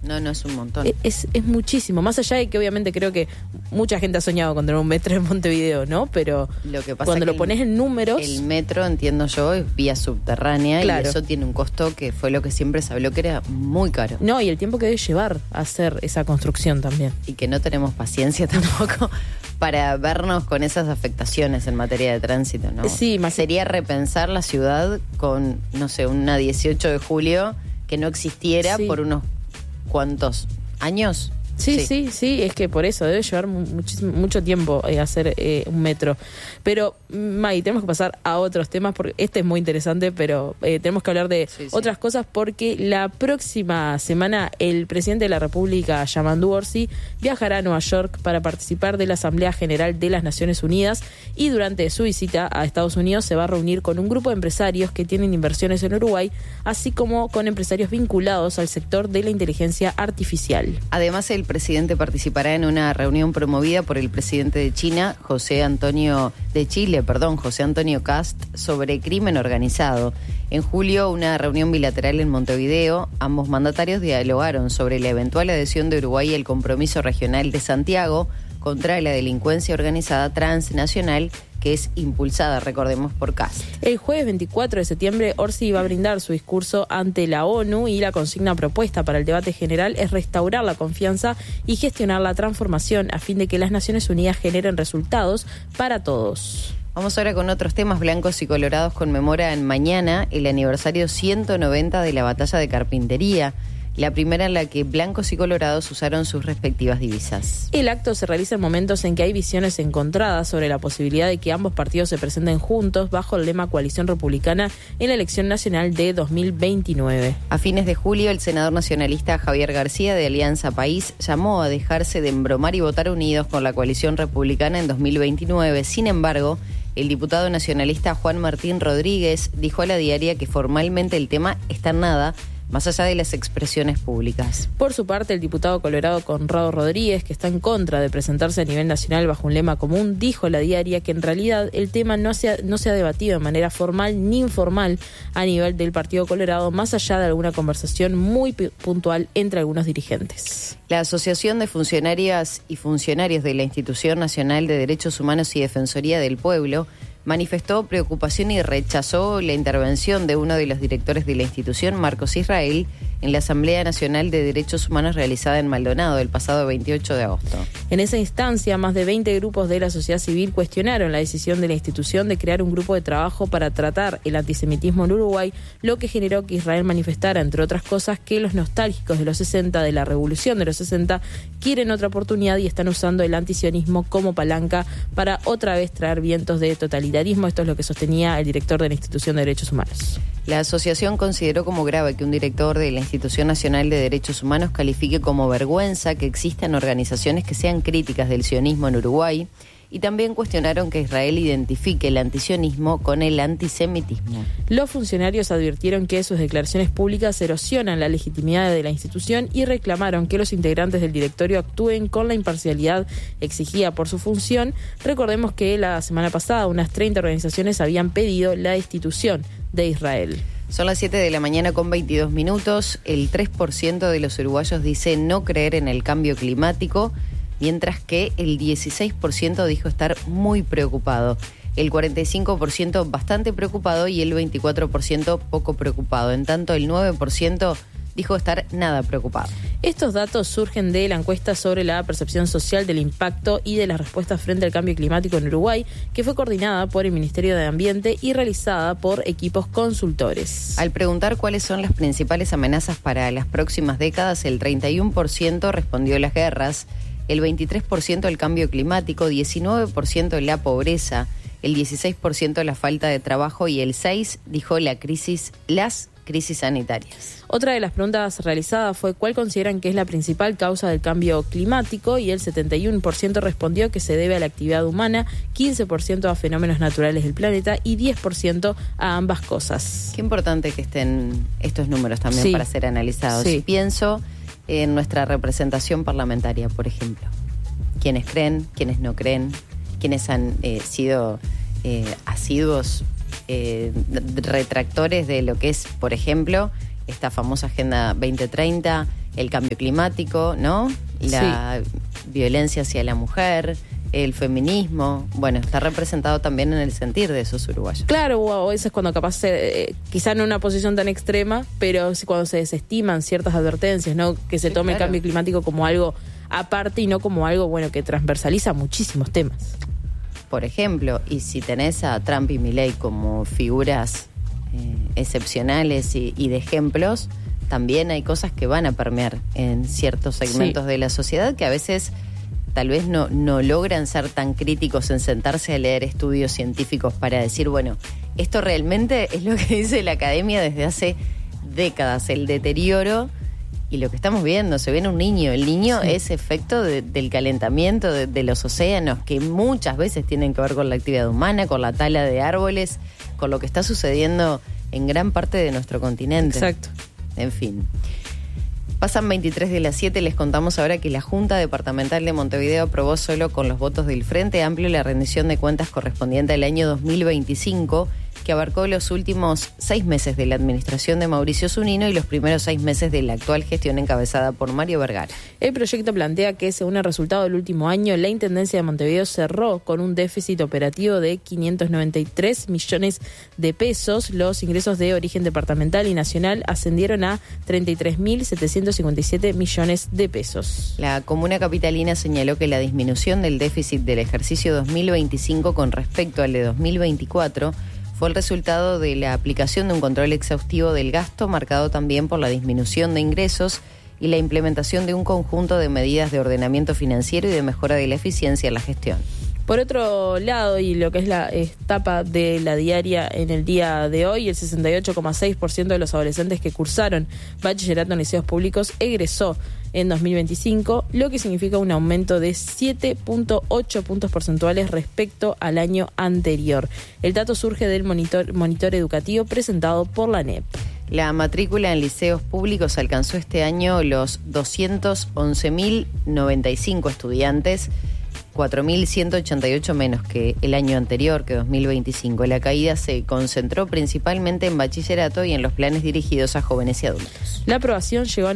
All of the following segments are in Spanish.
No es un montón. Es muchísimo. Más allá de que obviamente creo que mucha gente ha soñado con tener un metro en Montevideo, ¿no? Pero lo que pasa cuando que lo pones en números... El metro, entiendo yo, es vía subterránea, claro. Y eso tiene un costo que fue lo que siempre se habló que era muy caro. No, y el tiempo que debe llevar a hacer esa construcción también. Y que no tenemos paciencia tampoco para vernos con esas afectaciones en materia de tránsito, ¿no? Sí, sería repensar la ciudad con, no sé, una 18 de julio que no existiera por unos cuantos años. Sí, es que por eso debe llevar mucho tiempo hacer un metro. Pero, May, tenemos que pasar a otros temas, porque este es muy interesante, pero tenemos que hablar de otras cosas, porque la próxima semana el presidente de la República, Yamandu Orsi, viajará a Nueva York para participar de la Asamblea General de las Naciones Unidas, y durante su visita a Estados Unidos se va a reunir con un grupo de empresarios que tienen inversiones en Uruguay, así como con empresarios vinculados al sector de la inteligencia artificial. Además, el presidente participará en una reunión promovida por el presidente de China, José Antonio Kast, sobre crimen organizado. En julio, una reunión bilateral en Montevideo, ambos mandatarios dialogaron sobre la eventual adhesión de Uruguay al compromiso regional de Santiago contra la delincuencia organizada transnacional, que es impulsada, recordemos, por Kast. El jueves 24 de septiembre, Orsi va a brindar su discurso ante la ONU, y la consigna propuesta para el debate general es restaurar la confianza y gestionar la transformación a fin de que las Naciones Unidas generen resultados para todos. Vamos ahora con otros temas. Blancos y Colorados conmemoran mañana el aniversario 190 de la Batalla de Carpintería, la primera en la que blancos y colorados usaron sus respectivas divisas. El acto se realiza en momentos en que hay visiones encontradas sobre la posibilidad de que ambos partidos se presenten juntos bajo el lema Coalición Republicana en la elección nacional de 2029. A fines de julio, el senador nacionalista Javier García, de Alianza País, llamó a dejarse de embromar y votar unidos con la Coalición Republicana en 2029. Sin embargo, el diputado nacionalista Juan Martín Rodríguez dijo a La Diaria que formalmente el tema está en nada, más allá de las expresiones públicas. Por su parte, el diputado colorado Conrado Rodríguez, que está en contra de presentarse a nivel nacional bajo un lema común, dijo a La Diaria que en realidad el tema no se ha debatido de manera formal ni informal a nivel del Partido Colorado, más allá de alguna conversación muy puntual entre algunos dirigentes. La Asociación de Funcionarias y Funcionarios de la Institución Nacional de Derechos Humanos y Defensoría del Pueblo manifestó preocupación y rechazó la intervención de uno de los directores de la institución, Marcos Israel, en la Asamblea Nacional de Derechos Humanos realizada en Maldonado el pasado 28 de agosto. En esa instancia, más de 20 grupos de la sociedad civil cuestionaron la decisión de la institución de crear un grupo de trabajo para tratar el antisemitismo en Uruguay, lo que generó que Israel manifestara, entre otras cosas, que los nostálgicos de los 60, de la revolución de los 60, quieren otra oportunidad y están usando el antisionismo como palanca para otra vez traer vientos de totalitarismo. Esto es lo que sostenía el director de la Institución de Derechos Humanos. La asociación consideró como grave que un director de la Institución Nacional de Derechos Humanos califique como vergüenza que existan organizaciones que sean críticas del sionismo en Uruguay, y también cuestionaron que Israel identifique el antisionismo con el antisemitismo. Los funcionarios advirtieron que sus declaraciones públicas erosionan la legitimidad de la institución y reclamaron que los integrantes del directorio actúen con la imparcialidad exigida por su función. Recordemos que la semana pasada unas 30 organizaciones habían pedido la destitución de Israel. Son las 7 de la mañana con 22 minutos. El 3% de los uruguayos dice no creer en el cambio climático, mientras que el 16% dijo estar muy preocupado, el 45% bastante preocupado y el 24% poco preocupado. En tanto, el 9% dijo estar nada preocupado. Estos datos surgen de la encuesta sobre la percepción social del impacto y de las respuestas frente al cambio climático en Uruguay, que fue coordinada por el Ministerio de Ambiente y realizada por equipos consultores. Al preguntar cuáles son las principales amenazas para las próximas décadas, el 31% respondió las guerras, el 23% el cambio climático, 19% la pobreza, el 16% la falta de trabajo y el 6% dijo las crisis sanitarias. Otra de las preguntas realizadas fue cuál consideran que es la principal causa del cambio climático, y el 71% respondió que se debe a la actividad humana, 15% a fenómenos naturales del planeta y 10% a ambas cosas. Qué importante que estén estos números también para ser analizados. Sí. Pienso en nuestra representación parlamentaria, por ejemplo. Quienes creen, quienes no creen, quienes han sido asiduos retractores de lo que es, por ejemplo, esta famosa Agenda 2030, el cambio climático, ¿no? La violencia hacia la mujer, el feminismo, bueno, está representado también en el sentir de esos uruguayos. Claro, o a veces cuando capaz, quizá no en una posición tan extrema, pero cuando se desestiman ciertas advertencias, ¿no? Que se tome el cambio climático como algo aparte y no como algo, bueno, que transversaliza muchísimos temas. Por ejemplo, y si tenés a Trump y Milei como figuras excepcionales y de ejemplos, también hay cosas que van a permear en ciertos segmentos de la sociedad que a veces tal vez no logran ser tan críticos en sentarse a leer estudios científicos para decir, bueno, esto realmente es lo que dice la academia desde hace décadas, el deterioro y lo que estamos viendo. Se viene un niño, el niño es efecto del calentamiento de los océanos, que muchas veces tienen que ver con la actividad humana, con la tala de árboles, con lo que está sucediendo en gran parte de nuestro continente. Exacto. En fin. Pasan 23 de las 7, les contamos ahora que la Junta Departamental de Montevideo aprobó solo con los votos del Frente Amplio la rendición de cuentas correspondiente al año 2025, que abarcó los últimos 6 meses de la administración de Mauricio Zunino y los primeros 6 meses de la actual gestión encabezada por Mario Vergara. El proyecto plantea que, según el resultado del último año, la Intendencia de Montevideo cerró con un déficit operativo de 593 millones de pesos. Los ingresos de origen departamental y nacional ascendieron a 33.757 millones de pesos. La comuna capitalina señaló que la disminución del déficit del ejercicio 2025 con respecto al de 2024 fue el resultado de la aplicación de un control exhaustivo del gasto, marcado también por la disminución de ingresos y la implementación de un conjunto de medidas de ordenamiento financiero y de mejora de la eficiencia en la gestión. Por otro lado, y lo que es la etapa de la diaria en el día de hoy, el 68,6% de los adolescentes que cursaron bachillerato en liceos públicos egresó en 2025, lo que significa un aumento de 7.8 puntos porcentuales respecto al año anterior. El dato surge del monitor educativo presentado por la ANEP. La matrícula en liceos públicos alcanzó este año los 211.095 estudiantes, 4.188 menos que el año anterior, que 2025. La caída se concentró principalmente en bachillerato y en los planes dirigidos a jóvenes y adultos. La aprobación llegó a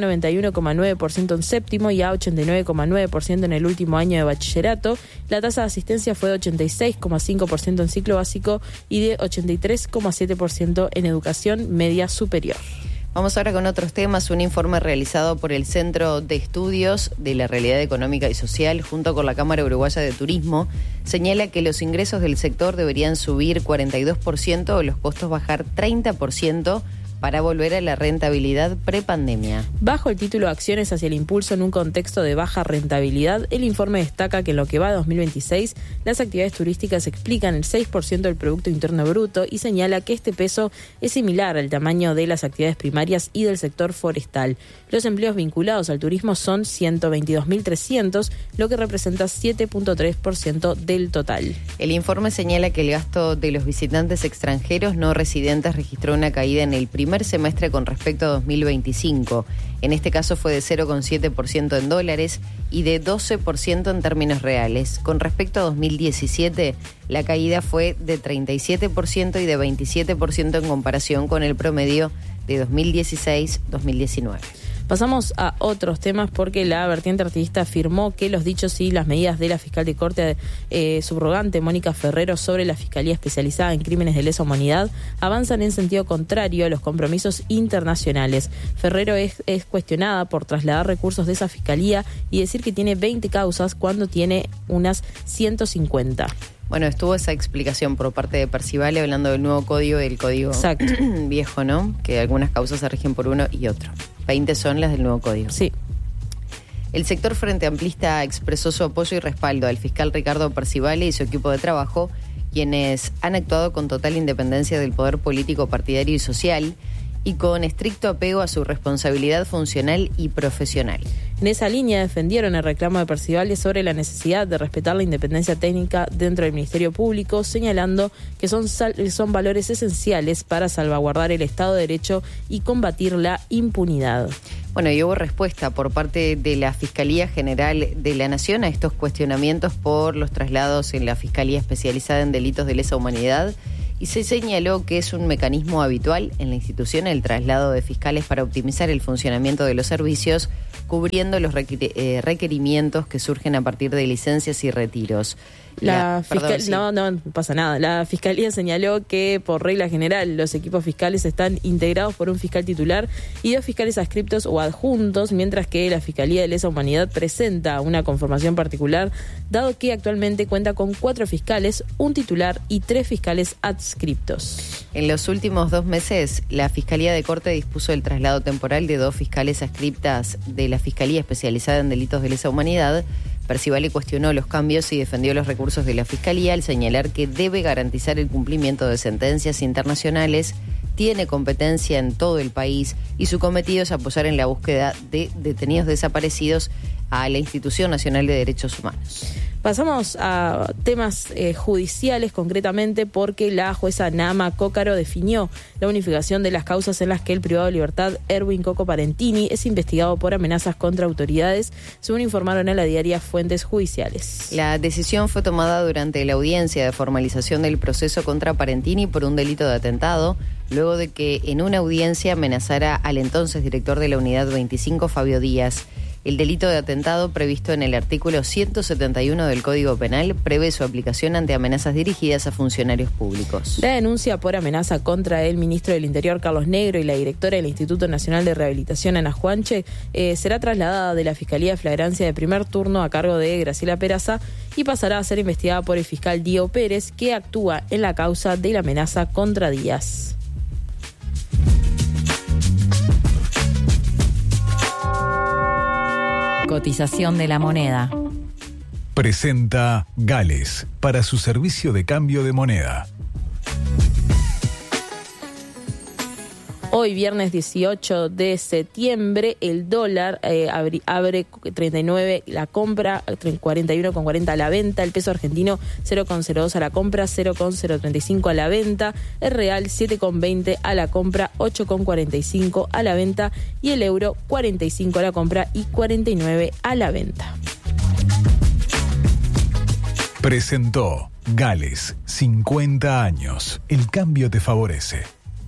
91,9% en séptimo y a 89,9% en el último año de bachillerato. La tasa de asistencia fue de 86,5% en ciclo básico y de 83,7% en educación media superior. Vamos ahora con otros temas. Un informe realizado por el Centro de Estudios de la Realidad Económica y Social junto con la Cámara Uruguaya de Turismo señala que los ingresos del sector deberían subir 42% o los costos bajar 30% para volver a la rentabilidad prepandemia. Bajo el título Acciones hacia el impulso en un contexto de baja rentabilidad, el informe destaca que en lo que va de 2026, las actividades turísticas explican el 6% del Producto Interno Bruto y señala que este peso es similar al tamaño de las actividades primarias y del sector forestal. Los empleos vinculados al turismo son 122.300, lo que representa 7.3% del total. El informe señala que el gasto de los visitantes extranjeros no residentes registró una caída en el primer semestre con respecto a 2025. En este caso fue de 0,7% en dólares y de 12% en términos reales. Con respecto a 2017, la caída fue de 37% y de 27% en comparación con el promedio de 2016-2019. Pasamos a otros temas porque la vertiente artista afirmó que los dichos y las medidas de la fiscal de corte subrogante Mónica Ferrero sobre la Fiscalía Especializada en Crímenes de Lesa Humanidad avanzan en sentido contrario a los compromisos internacionales. Ferrero es cuestionada por trasladar recursos de esa fiscalía y decir que tiene 20 causas cuando tiene unas 150. Bueno, estuvo esa explicación por parte de Percivale hablando del nuevo código y del código viejo, ¿no? Que algunas causas se rigen por uno y otro. 20 son las del nuevo código. Sí. El sector Frente Amplista expresó su apoyo y respaldo al fiscal Ricardo Percivale y su equipo de trabajo, quienes han actuado con total independencia del poder político, partidario y social y con estricto apego a su responsabilidad funcional y profesional. En esa línea defendieron el reclamo de Percivale sobre la necesidad de respetar la independencia técnica dentro del Ministerio Público, señalando que son valores esenciales para salvaguardar el Estado de Derecho y combatir la impunidad. Bueno, y hubo respuesta por parte de la Fiscalía General de la Nación a estos cuestionamientos por los traslados en la Fiscalía Especializada en Delitos de Lesa Humanidad y se señaló que es un mecanismo habitual en la institución el traslado de fiscales para optimizar el funcionamiento de los servicios, cubriendo los requerimientos que surgen a partir de licencias y retiros. No pasa nada. La Fiscalía señaló que, por regla general, los equipos fiscales están integrados por un fiscal titular y 2 fiscales adscriptos o adjuntos, mientras que la Fiscalía de Lesa Humanidad presenta una conformación particular, dado que actualmente cuenta con 4 fiscales, un titular y 3 fiscales adscriptos. En los últimos 2 meses, la Fiscalía de Corte dispuso el traslado temporal de 2 fiscales adscriptas de la Fiscalía Especializada en Delitos de Lesa Humanidad. Percivale cuestionó los cambios y defendió los recursos de la Fiscalía al señalar que debe garantizar el cumplimiento de sentencias internacionales, tiene competencia en todo el país y su cometido es apoyar en la búsqueda de detenidos desaparecidos a la Institución Nacional de Derechos Humanos. Pasamos a temas judiciales concretamente, porque la jueza Nama Cócaro definió la unificación de las causas en las que el privado de libertad Erwin Coco Parentini es investigado por amenazas contra autoridades, según informaron a la diaria fuentes judiciales. La decisión fue tomada durante la audiencia de formalización del proceso contra Parentini por un delito de atentado, luego de que en una audiencia amenazara al entonces director de la Unidad 25, Fabio Díaz. El delito de atentado, previsto en el artículo 171 del Código Penal, prevé su aplicación ante amenazas dirigidas a funcionarios públicos. La denuncia por amenaza contra el ministro del Interior, Carlos Negro, y la directora del Instituto Nacional de Rehabilitación, Ana Juanche, será trasladada de la Fiscalía de Flagrancia de primer turno a cargo de Graciela Peraza y pasará a ser investigada por el fiscal Diego Pérez, que actúa en la causa de la amenaza contra Díaz. Cotización de la moneda. Presenta Gales para su servicio de cambio de moneda. Hoy, viernes 18 de septiembre, el dólar abre 39 la compra, 41,40 a la venta, el peso argentino 0,02 a la compra, 0,035 a la venta, el real 7,20 a la compra, 8,45 a la venta y el euro 45 a la compra y 49 a la venta. Presentó Gales, 50 años. El cambio te favorece.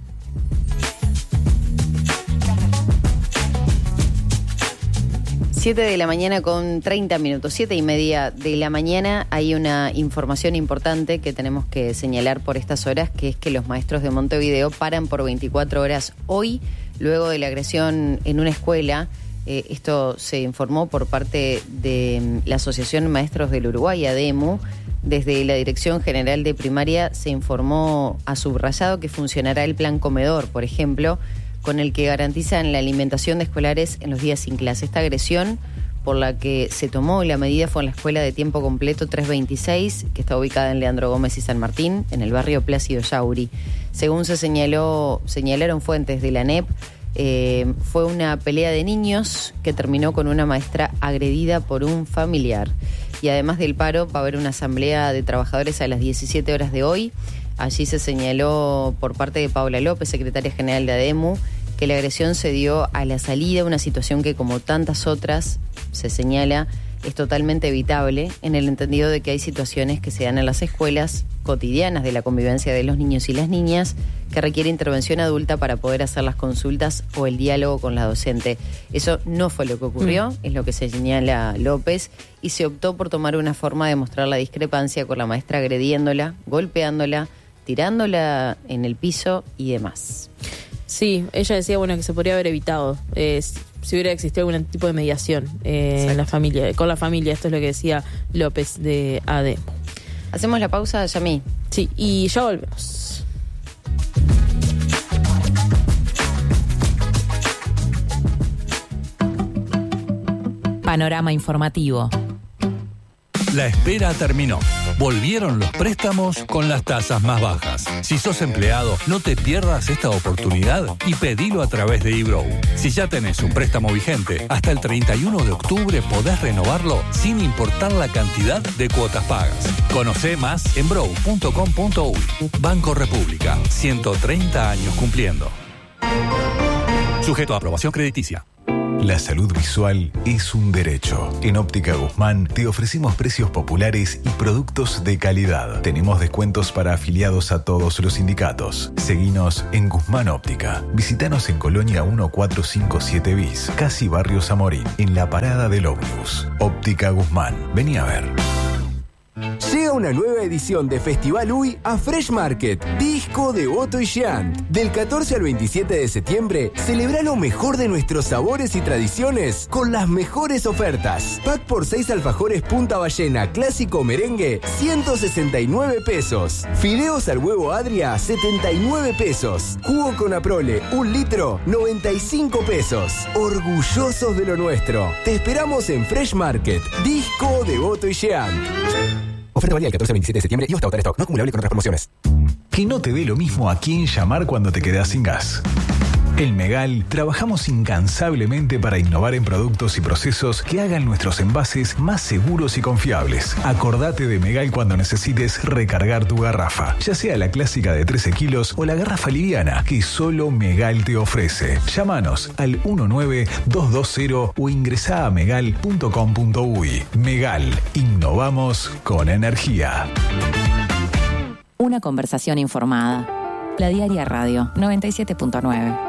Siete de la mañana con 30 minutos, 7:30 de la mañana. Hay una información importante que tenemos que señalar por estas horas, que es que los maestros de Montevideo paran por 24 horas hoy, luego de la agresión en una escuela. Esto se informó por parte de la Asociación Maestros del Uruguay, ADEMU. Desde la Dirección General de Primaria se informó a subrayado que funcionará el plan comedor, por ejemplo, con el que garantizan la alimentación de escolares en los días sin clase. Esta agresión por la que se tomó la medida fue en la escuela de tiempo completo 326, que está ubicada en Leandro Gómez y San Martín, en el barrio Plácido Yauri. Según señalaron fuentes de la ANEP, fue una pelea de niños que terminó con una maestra agredida por un familiar. Y además del paro, va a haber una asamblea de trabajadores a las 17 horas de hoy. Allí se señaló por parte de Paula López, secretaria general de ADEMU, que la agresión se dio a la salida, una situación que, como tantas otras, se señala, es totalmente evitable, en el entendido de que hay situaciones que se dan en las escuelas cotidianas de la convivencia de los niños y las niñas que requiere intervención adulta para poder hacer las consultas o el diálogo con la docente. Eso no fue lo que ocurrió, es lo que señala López, y se optó por tomar una forma de mostrar la discrepancia con la maestra agrediéndola, golpeándola, tirándola en el piso y demás. Sí, ella decía que se podría haber evitado si hubiera existido algún tipo de mediación en la familia, con la familia. Esto es lo que decía López de ADEMU. Hacemos la pausa, Yamí. Sí, y ya volvemos. Panorama informativo. La espera terminó. Volvieron los préstamos con las tasas más bajas. Si sos empleado, no te pierdas esta oportunidad y pedilo a través de eBrow. Si ya tenés un préstamo vigente, hasta el 31 de octubre podés renovarlo sin importar la cantidad de cuotas pagas. Conocé más en brow.com.uy. Banco República, 130 años cumpliendo. Sujeto a aprobación crediticia. La salud visual es un derecho. En Óptica Guzmán te ofrecemos precios populares y productos de calidad. Tenemos descuentos para afiliados a todos los sindicatos. Seguinos en Guzmán Óptica. Visítanos en Colonia 1457 bis, casi Barrio Zamorín, en la parada del ómnibus. Óptica Guzmán. Vení a ver. Llega una nueva edición de Festival UI a Fresh Market, Disco de Otto y Jean. Del 14 al 27 de septiembre, celebra lo mejor de nuestros sabores y tradiciones con las mejores ofertas. Pack por 6 alfajores Punta Ballena Clásico Merengue, 169 pesos. Fideos al huevo Adria, 79 pesos. Jugo con Aprole, 1 litro, 95 pesos. Orgullosos de lo nuestro. Te esperamos en Fresh Market, Disco de Otto y Jean. Oferta válida del 14 al 27 de septiembre y hasta agotar stock. No acumulable con otras promociones. Que no te dé lo mismo a quién llamar cuando te quedas sin gas. En Megal trabajamos incansablemente para innovar en productos y procesos que hagan nuestros envases más seguros y confiables. Acordate de Megal cuando necesites recargar tu garrafa, ya sea la clásica de 13 kilos o la garrafa liviana que solo Megal te ofrece. Llámanos al 19220 o ingresá a megal.com.uy. Megal, innovamos con energía. Una conversación informada. La Diaria Radio 97.9.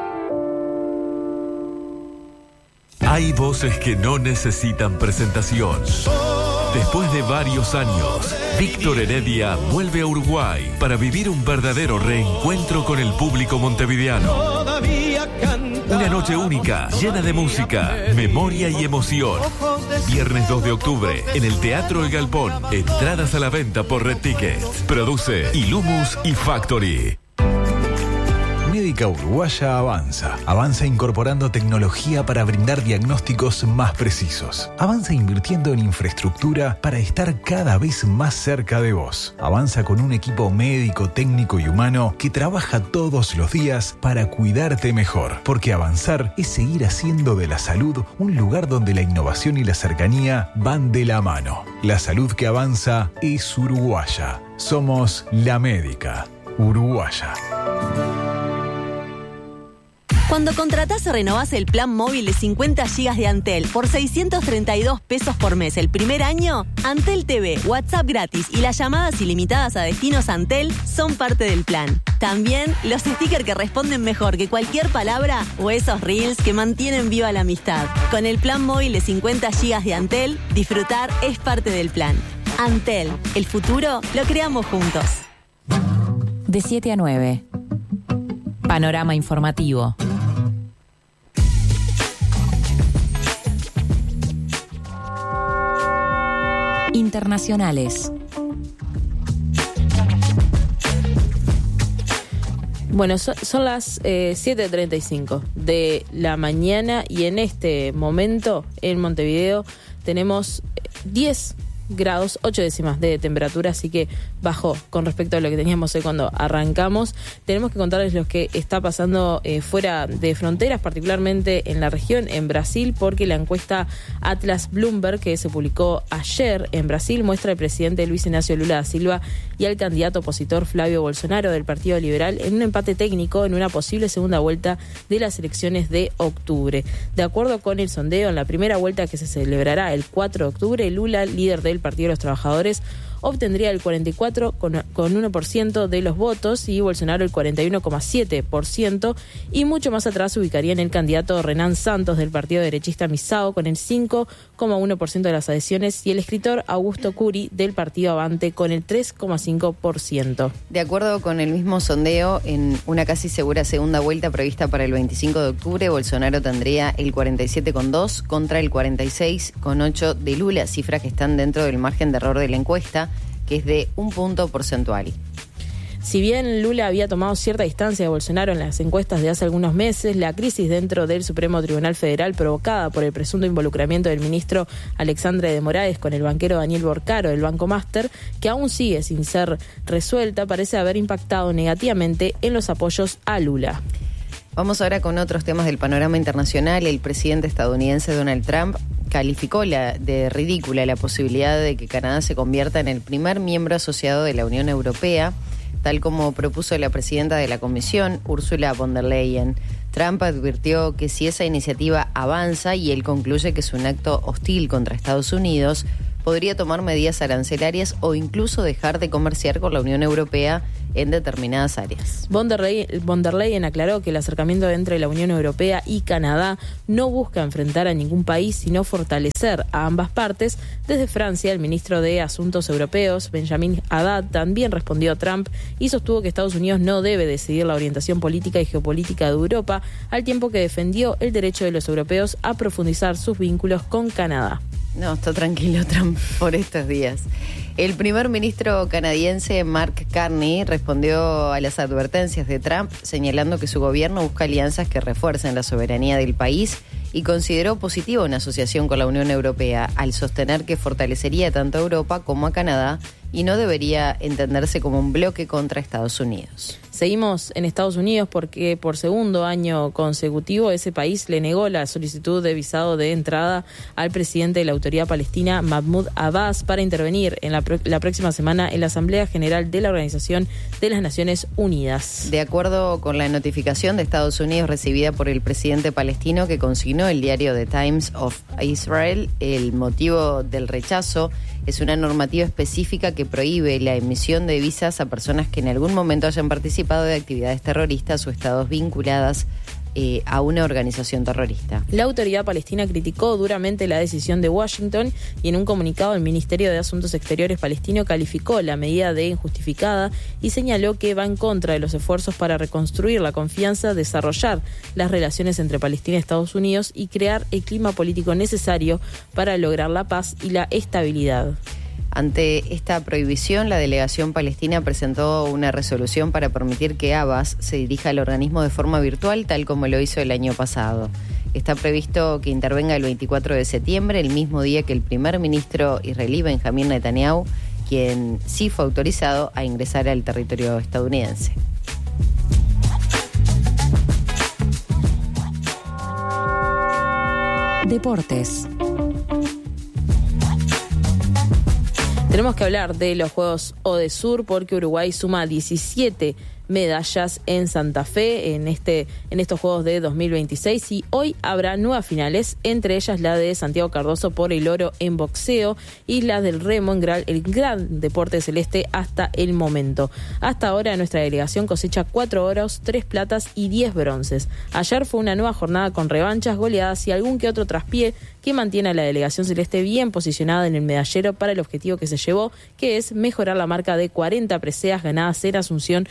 Hay voces que no necesitan presentación. Después de varios años, Víctor Heredia vuelve a Uruguay para vivir un verdadero reencuentro con el público montevideano. Una noche única, llena de música, memoria y emoción. Viernes 2 de octubre, en el Teatro El Galpón. Entradas a la venta por Red Ticket. Produce Ilumus y Factory. Médica Uruguaya avanza. Avanza incorporando tecnología para brindar diagnósticos más precisos. Avanza invirtiendo en infraestructura para estar cada vez más cerca de vos. Avanza con un equipo médico, técnico y humano que trabaja todos los días para cuidarte mejor. Porque avanzar es seguir haciendo de la salud un lugar donde la innovación y la cercanía van de la mano. La salud que avanza es uruguaya. Somos la Médica Uruguaya. Cuando contratás o renovás el plan móvil de 50 GB de Antel por 632 pesos por mes el primer año, Antel TV, WhatsApp gratis y las llamadas ilimitadas a destinos Antel son parte del plan. También los stickers que responden mejor que cualquier palabra o esos reels que mantienen viva la amistad. Con el plan móvil de 50 GB de Antel, disfrutar es parte del plan. Antel, el futuro lo creamos juntos. De 7 a 9. Panorama informativo. Internacionales. Bueno, son las 7:35 de la mañana y en este momento en Montevideo tenemos 10 grados, 8 décimas de temperatura, así que bajó con respecto a lo que teníamos hoy cuando arrancamos. Tenemos que contarles lo que está pasando fuera de fronteras, particularmente en la región, en Brasil, porque la encuesta Atlas Bloomberg, que se publicó ayer en Brasil, muestra al presidente Luis Ignacio Lula da Silva y al candidato opositor Flavio Bolsonaro del Partido Liberal en un empate técnico en una posible segunda vuelta de las elecciones de octubre. De acuerdo con el sondeo, en la primera vuelta que se celebrará el 4 de octubre, Lula, líder del Partido de los Trabajadores, obtendría el 44,1% de los votos y Bolsonaro el 41,7%, y mucho más atrás se ubicaría en el candidato Renan Santos del partido derechista Misao con el 5,1% de las adhesiones y el escritor Augusto Curi del partido Avante con el 3,5%. De acuerdo con el mismo sondeo, en una casi segura segunda vuelta prevista para el 25 de octubre, Bolsonaro tendría el 47,2% contra el 46,8% de Lula, cifras que están dentro del margen de error de la encuesta, que es de 1 punto porcentual. Si bien Lula había tomado cierta distancia de Bolsonaro en las encuestas de hace algunos meses, la crisis dentro del Supremo Tribunal Federal provocada por el presunto involucramiento del ministro Alexandre de Moraes con el banquero Daniel Borcaro del Banco Master, que aún sigue sin ser resuelta, parece haber impactado negativamente en los apoyos a Lula. Vamos ahora con otros temas del panorama internacional. El presidente estadounidense Donald Trump calificó de ridícula la posibilidad de que Canadá se convierta en el primer miembro asociado de la Unión Europea, tal como propuso la presidenta de la Comisión, Ursula von der Leyen. Trump advirtió que si esa iniciativa avanza y él concluye que es un acto hostil contra Estados Unidos, podría tomar medidas arancelarias o incluso dejar de comerciar con la Unión Europea en determinadas áreas. Von der Leyen aclaró que el acercamiento entre la Unión Europea y Canadá no busca enfrentar a ningún país, sino fortalecer a ambas partes. Desde Francia, el ministro de Asuntos Europeos, Benjamin Haddad, también respondió a Trump y sostuvo que Estados Unidos no debe decidir la orientación política y geopolítica de Europa, al tiempo que defendió el derecho de los europeos a profundizar sus vínculos con Canadá. No, está tranquilo Trump por estos días. El primer ministro canadiense Mark Carney respondió a las advertencias de Trump, señalando que su gobierno busca alianzas que refuercen la soberanía del país y consideró positiva una asociación con la Unión Europea, al sostener que fortalecería tanto a Europa como a Canadá y no debería entenderse como un bloque contra Estados Unidos. Seguimos en Estados Unidos porque por segundo año consecutivo ese país le negó la solicitud de visado de entrada al presidente de la Autoridad Palestina, Mahmoud Abbas, para intervenir en la próxima semana en la Asamblea General de la Organización de las Naciones Unidas. De acuerdo con la notificación de Estados Unidos recibida por el presidente palestino que consignó el diario The Times of Israel, el motivo del rechazo es una normativa específica que prohíbe la emisión de visas a personas que en algún momento hayan participado de actividades terroristas o estados vinculadas a una organización terrorista. La autoridad palestina criticó duramente la decisión de Washington y en un comunicado el Ministerio de Asuntos Exteriores palestino calificó la medida de injustificada y señaló que va en contra de los esfuerzos para reconstruir la confianza, desarrollar las relaciones entre Palestina y Estados Unidos y crear el clima político necesario para lograr la paz y la estabilidad. Ante esta prohibición, la delegación palestina presentó una resolución para permitir que Abbas se dirija al organismo de forma virtual, tal como lo hizo el año pasado. Está previsto que intervenga el 24 de septiembre, el mismo día que el primer ministro israelí Benjamin Netanyahu, quien sí fue autorizado a ingresar al territorio estadounidense. Deportes. Tenemos que hablar de los Juegos Odesur porque Uruguay suma 17 medallas en Santa Fe en estos Juegos de 2026 y hoy habrá nuevas finales, entre ellas la de Santiago Cardoso por el oro en boxeo y la del remo en el gran deporte celeste hasta el momento. Hasta ahora nuestra delegación cosecha 4 oros, 3 platas y 10 bronces. Ayer fue una nueva jornada con revanchas, goleadas y algún que otro traspié que mantiene a la delegación celeste bien posicionada en el medallero para el objetivo que se llevó, que es mejorar la marca de 40 preseas ganadas en Asunción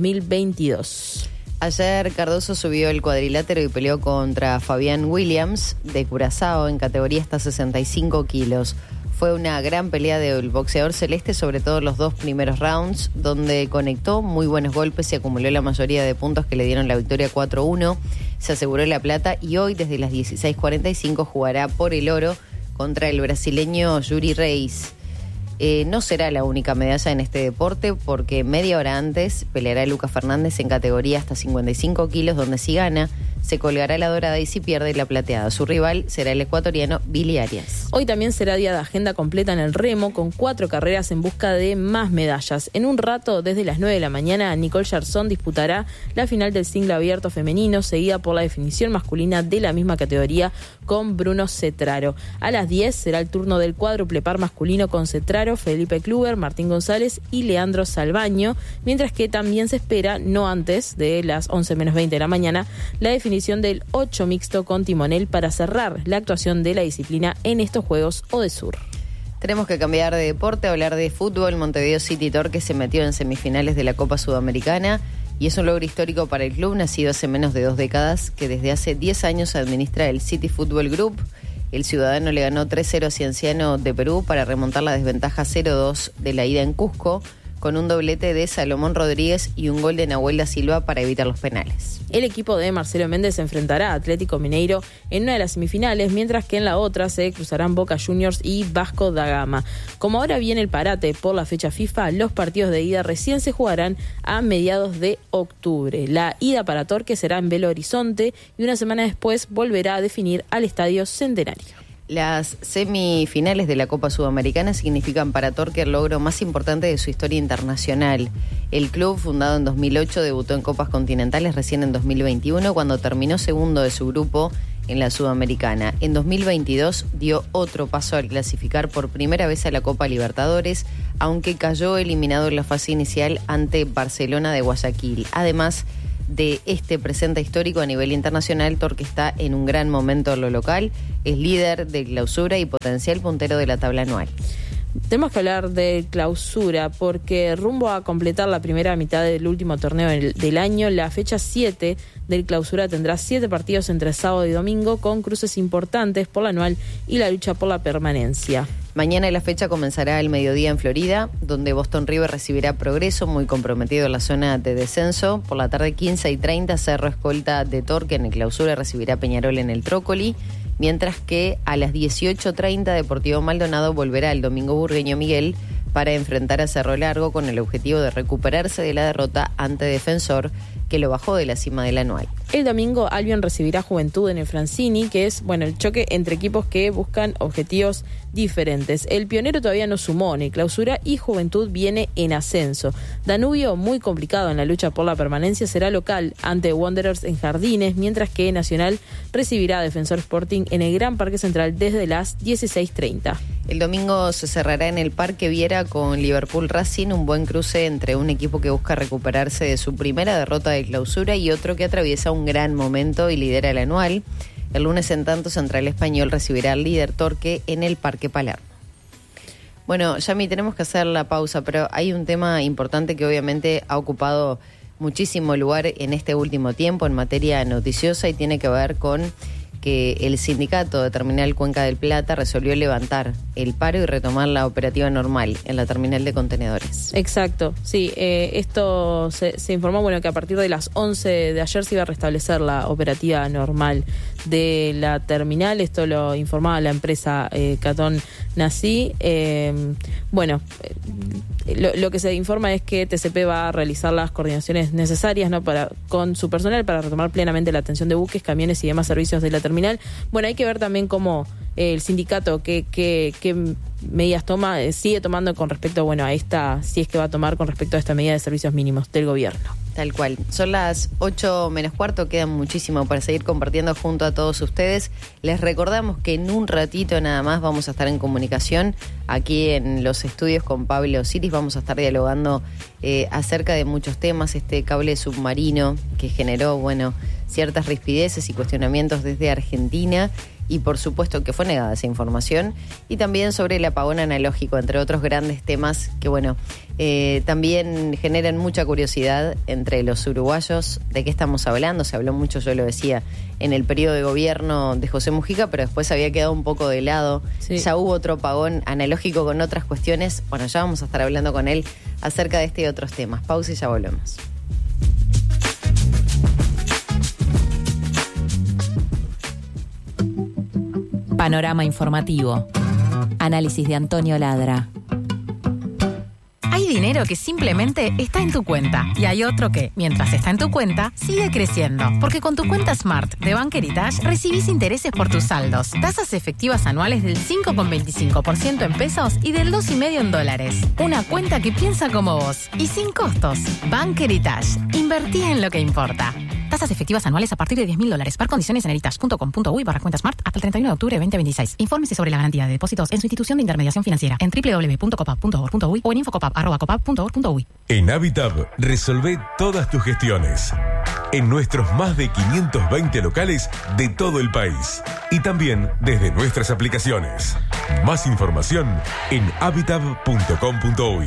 2022. Ayer Cardoso subió el cuadrilátero y peleó contra Fabián Williams de Curazao en categoría hasta 65 kilos. Fue una gran pelea del boxeador celeste, sobre todo los 2 primeros rounds, donde conectó muy buenos golpes y acumuló la mayoría de puntos que le dieron la victoria 4-1. Se aseguró la plata y hoy desde las 16:45 jugará por el oro contra el brasileño Yuri Reis. No será la única medalla en este deporte porque media hora antes peleará Lucas Fernández en categoría hasta 55 kilos, donde si gana se colgará la dorada y si pierde la plateada. Su rival será el ecuatoriano Billy Arias. Hoy también será día de agenda completa en el remo con 4 carreras en busca de más medallas. En un rato, desde las 9 de la mañana, Nicole Jarzón disputará la final del single abierto femenino, seguida por la definición masculina de la misma categoría con Bruno Cetraro. A las 10 será el turno del cuádruple par masculino con Cetraro, Felipe Kluber, Martín González y Leandro Salvaño, mientras que también se espera, no antes de las 11:20 de la mañana, la definición del 8 mixto con timonel para cerrar la actuación de la disciplina en estos Juegos Odesur. Tenemos que cambiar de deporte, hablar de fútbol. Montevideo City Torque se metió en semifinales de la Copa Sudamericana y es un logro histórico para el club, nacido hace menos de 2 décadas, que desde hace 10 años administra el City Football Group. El ciudadano le ganó 3-0 a Cienciano de Perú para remontar la desventaja 0-2 de la ida en Cusco, con un doblete de Salomón Rodríguez y un gol de Nahuel da Silva para evitar los penales. El equipo de Marcelo Méndez se enfrentará a Atlético Mineiro en una de las semifinales, mientras que en la otra se cruzarán Boca Juniors y Vasco da Gama. Como ahora viene el parate por la fecha FIFA, los partidos de ida recién se jugarán a mediados de octubre. La ida para Torque será en Belo Horizonte y una semana después volverá a definir al Estadio Centenario. Las semifinales de la Copa Sudamericana significan para Torque el logro más importante de su historia internacional. El club, fundado en 2008, debutó en Copas Continentales recién en 2021, cuando terminó segundo de su grupo en la Sudamericana. En 2022 dio otro paso al clasificar por primera vez a la Copa Libertadores, aunque cayó eliminado en la fase inicial ante Barcelona de Guayaquil. Además de este presente histórico a nivel internacional, Torque está en un gran momento en lo local, es líder de Clausura y potencial puntero de la tabla anual. Tenemos que hablar de Clausura porque rumbo a completar la primera mitad del último torneo del año, la fecha 7 del Clausura tendrá 7 partidos entre sábado y domingo con cruces importantes por la anual y la lucha por la permanencia. Mañana la fecha comenzará al mediodía en Florida, donde Boston River recibirá Progreso, muy comprometido en la zona de descenso. Por la tarde 15:30, Cerro Escolta de Torque en el Clausura recibirá Peñarol en el Trócoli, mientras que a las 18:30 Deportivo Maldonado volverá el Domingo Burgueño Miguel para enfrentar a Cerro Largo con el objetivo de recuperarse de la derrota ante Defensor, que lo bajó de la cima del anual. El domingo Albion recibirá Juventud en el Francini, que es el choque entre equipos que buscan objetivos diferentes. El Pionero todavía no sumó en el Clausura y Juventud viene en ascenso. Danubio, muy complicado en la lucha por la permanencia, será local ante Wanderers en Jardines, mientras que Nacional recibirá a Defensor Sporting en el Gran Parque Central desde las 16:30. El domingo se cerrará en el Parque Viera con Liverpool Racing, un buen cruce entre un equipo que busca recuperarse de su primera derrota de Clausura y otro que atraviesa un gran momento y lidera el anual. El lunes, en tanto, Central Español recibirá al líder Torque en el Parque Palermo. Bueno, Yami, tenemos que hacer la pausa, pero hay un tema importante que obviamente ha ocupado muchísimo lugar en este último tiempo en materia noticiosa y tiene que ver con que el sindicato de Terminal Cuenca del Plata resolvió levantar el paro y retomar la operativa normal en la terminal de contenedores. Exacto, sí. Esto se informó que a partir de las 11 de ayer se iba a restablecer la operativa normal de la terminal. Esto lo informaba la empresa Catón Nací. Lo que se informa es que TCP va a realizar las coordinaciones necesarias con su personal para retomar plenamente la atención de buques, camiones y demás servicios de la terminal. Hay que ver también cómo el sindicato qué medidas sigue tomando con respecto a esta, si es que va a tomar con respecto a esta medida de servicios mínimos del gobierno. Tal cual. Son las 8:15, quedan muchísimo para seguir compartiendo junto a todos ustedes. Les recordamos que en un ratito nada más vamos a estar en comunicación aquí en los estudios con Pablo Siris. Vamos a estar dialogando acerca de muchos temas, este cable submarino que generó, ciertas rispideces y cuestionamientos desde Argentina. Y por supuesto que fue negada esa información, y también sobre el apagón analógico, entre otros grandes temas que también generan mucha curiosidad entre los uruguayos. ¿De qué estamos hablando? Se habló mucho, yo lo decía, en el periodo de gobierno de José Mujica, pero después había quedado un poco de lado. Sí. Ya hubo otro apagón analógico con otras cuestiones. Ya vamos a estar hablando con él acerca de este y otros temas. Pausa y ya volvemos. Panorama informativo. Análisis de Antonio Ladra. Hay dinero que simplemente está en tu cuenta y hay otro que, mientras está en tu cuenta, sigue creciendo. Porque con tu cuenta Smart de Bank Heritage recibís intereses por tus saldos, tasas efectivas anuales del 5,25% en pesos y del 2,5% en dólares. Una cuenta que piensa como vos y sin costos. Bank Heritage. Invertí en lo que importa. Tasas efectivas anuales a partir de $10,000. Ver condiciones en heritage.com.uy/cuenta Smart hasta el 31 de octubre de 2026. Infórmese sobre la garantía de depósitos en su institución de intermediación financiera en www.copap.org.uy o en infocopap@copap.org.uy. En Habitab resolvé todas tus gestiones. En nuestros más de 520 locales de todo el país. Y también desde nuestras aplicaciones. Más información en habitab.com.uy.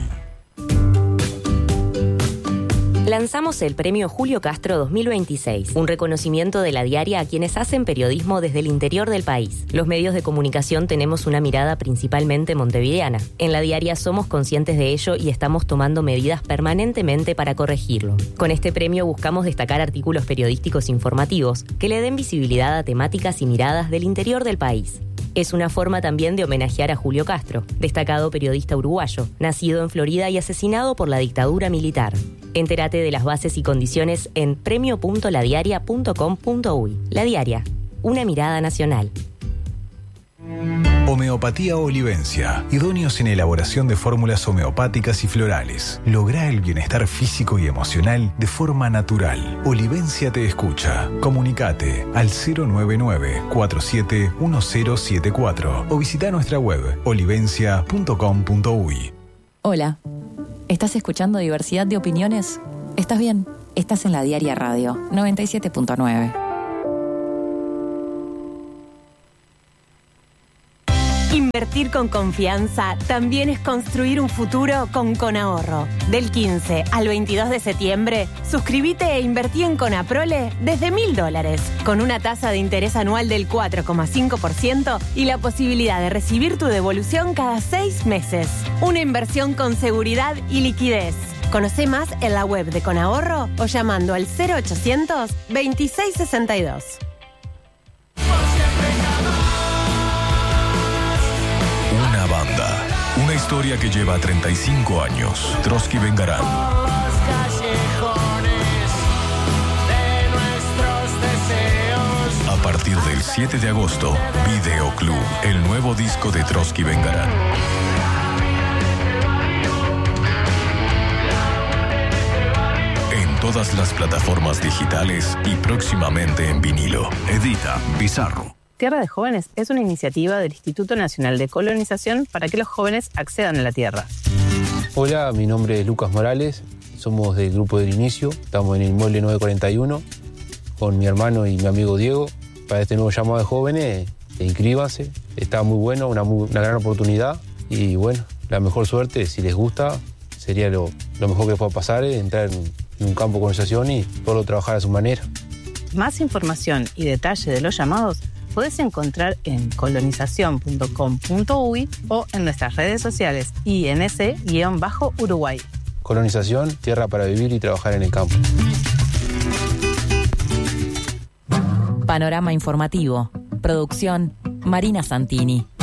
Lanzamos el Premio Julio Castro 2026, un reconocimiento de La Diaria a quienes hacen periodismo desde el interior del país. Los medios de comunicación tenemos una mirada principalmente montevideana. En La Diaria somos conscientes de ello y estamos tomando medidas permanentemente para corregirlo. Con este premio buscamos destacar artículos periodísticos informativos que le den visibilidad a temáticas y miradas del interior del país. Es una forma también de homenajear a Julio Castro, destacado periodista uruguayo, nacido en Florida y asesinado por la dictadura militar. Entérate de las bases y condiciones en premio.ladiaria.com.uy. La Diaria, una mirada nacional. Homeopatía Olivencia, idóneos en elaboración de fórmulas homeopáticas y florales. Logra el bienestar físico y emocional de forma natural. Olivencia te escucha. Comunicate al 099-471074 o visita nuestra web olivencia.com.uy. Hola, ¿estás escuchando Diversidad de Opiniones? ¿Estás bien? Estás en la Diaria Radio 97.9. Invertir con confianza también es construir un futuro con Conahorro. Del 15 al 22 de septiembre, suscríbete e invertí en Conaprole desde $1.000, con una tasa de interés anual del 4,5% y la posibilidad de recibir tu devolución cada 6 meses. Una inversión con seguridad y liquidez. Conoce más en la web de Conahorro o llamando al 0800 2662. Una banda, una historia que lleva 35 años. Trotsky Vengarán. A partir del 7 de agosto, Videoclub, el nuevo disco de Trotsky Vengarán. En todas las plataformas digitales y próximamente en vinilo. Edita Bizarro. Tierra de Jóvenes es una iniciativa del Instituto Nacional de Colonización para que los jóvenes accedan a la tierra. Hola, mi nombre es Lucas Morales, somos del Grupo del Inicio, estamos en el inmueble 941 con mi hermano y mi amigo Diego. Para este nuevo llamado de jóvenes, inscríbanse, está muy bueno, una gran oportunidad y bueno, la mejor suerte, si les gusta, sería lo mejor que pueda pasar, es entrar en un campo de colonización y solo trabajar a su manera. Más información y detalle de los llamados puedes encontrar en colonización.com.uy o en nuestras redes sociales INC-Uruguay. Colonización, tierra para vivir y trabajar en el campo. Panorama informativo. Producción Marina Santini.